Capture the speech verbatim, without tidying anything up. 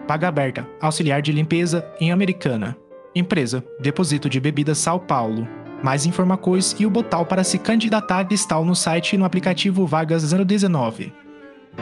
Paga Aberta, auxiliar de limpeza em Americana. Empresa, Depósito de Bebidas São Paulo. Mais informações e o botão para se candidatar está no site e no aplicativo Vagas zero dezenove.